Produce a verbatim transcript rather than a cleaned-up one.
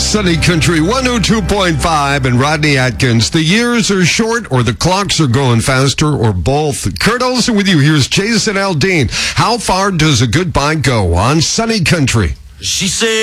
Sunny Country one oh two point five and Rodney Atkins. The years are short or the clocks are going faster or both. Kurt Olson with you. Here's Jason Aldean. How far does a goodbye go on Sunny Country? She said